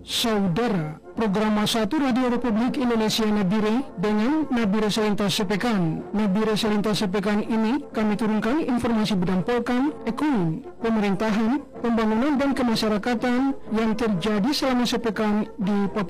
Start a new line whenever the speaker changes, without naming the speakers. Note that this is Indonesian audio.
Saudara, program Satu Radio Republik Indonesia Nabire dengan Nabire Selintas Sepekan. Nabire Selintas Sepekan ini kami turunkan informasi bidang polkan, ekonomi, pemerintahan, pembangunan dan kemasyarakatan yang terjadi selama sepekan di Papua.